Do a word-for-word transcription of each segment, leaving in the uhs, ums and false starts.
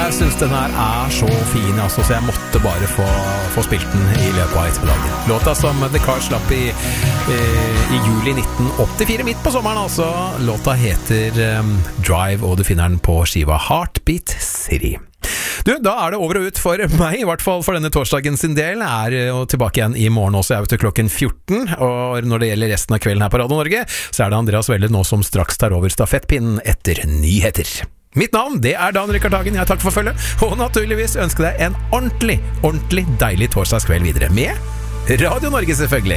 Jeg synes den her er så fin, altså, så jeg måtte bare få, få spilt den i løpet av ettermiddagen. Låta som The Cars slapp i, i, i juli nitten åttifire, midt på sommeren altså. Låta heter um, Drive, og du finner den på skiva Heartbeat City. Du, da er det over og ut for meg, i hvert fall for denne torsdagen sin del. Jeg er jo tilbake igjen i morgen også, jeg er ute klokken fjorten, og når det gjelder resten av kvelden her på Radio Norge, så er det Andreas Welle nå som straks tar over stafettpinnen etter nyheter. Mitt navn, det er Dan Rikard Hagen, jeg takker for følge, og naturligvis ønsker deg en ordentlig, ordentlig deilig torsdagskveld videre, med Radio Norge selvfølgelig.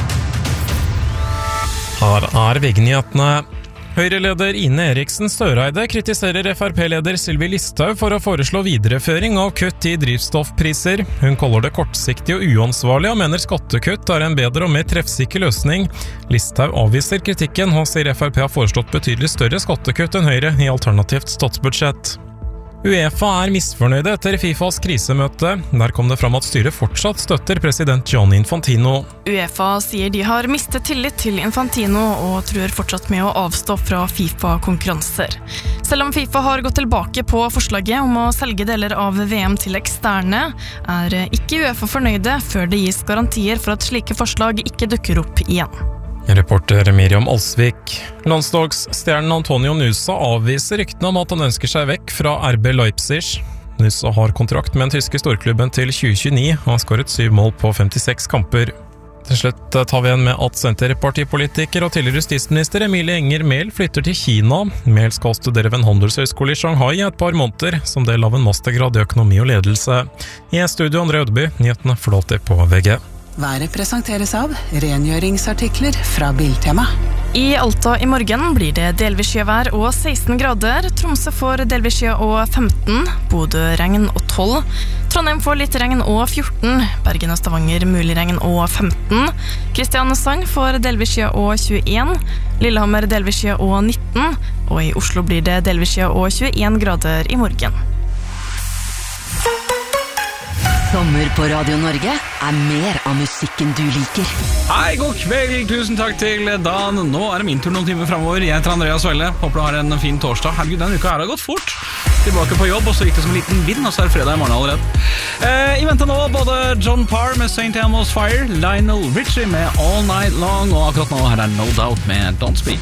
Her er VG-nyhetene. Høyre-leder Ine Eriksen Søreide kritiserer F R P-leder Sylvi Listhaug for å foreslå videreføring av kutt i drivstoffpriser. Hun kaller det kortsiktig og uansvarlig og mener skattekutt er en bedre og mer treffsikker løsning. Listhaug avviser kritikken og sier F R P har foreslått betydelig større skattekutt enn Høyre i alternativt statsbudsjett. UEFA er misfornøyde etter FIFAs krisemøte. Der kom det fram at styret fortsatt støtter president Gianni Infantino. UEFA sier de har mistet tillit til Infantino og truer fortsatt med å avstå fra FIFA-konkurranser. Selv om FIFA har gått tilbake på forslaget om å selge deler av V M til eksterne, er ikke UEFA fornøyde før det gis garantier for at slike forslag ikke dukker opp igjen. Reporter Miriam Alsvik. Landslagsstjernen Antonio Nusa avviser ryktene om at han ønsker seg vekk fra R B Leipzig. Nusa har kontrakt med den tyske storklubben til tjue tjueni og har skåret syv mål på femtiseks kamper. Til slutt tar vi igjen med at senterpartipolitiker og tidligere justisminister Emilie Enger Mehl flytter til Kina. Mehl skal studere ved en handelshøyskole i Shanghai i et par måneder, som del av en mastergrad i økonomi og ledelse. I studio André Ødeby, nyhetene flåter på V G. Været presenteres av rengjøringsartikler fra Biltema. I Alta i morgen blir det delvis skyvær og seksten grader. Tromsø får delvis skya og femten. Bodø regn og tolv. Trondheim får litt regn og fjorten. Bergen og Stavanger mulig regn og femten. Kristiansand får delvis skya og tjueen. Lillehammer delvis skya og nitten. Og i Oslo blir det delvis skya og tjueen grader i morgen. Sommer på Radio Norge er mer av musikken du liker. Hei, god kveld, tusen takk til Dan. Nå er det min tur noen timer fremover. Jeg heter Andreas Welle, håper du har en fin torsdag. Herregud, denne uka her har gått fort. Tilbake på jobb, og så gikk det som en liten vind, og så er det fredag i morgen allerede. eh, I vente nå både John Parr med Saint Elmo's Fire, Lionel Richie med All Night Long, og akkurat nå her er No Doubt med Don't Speak.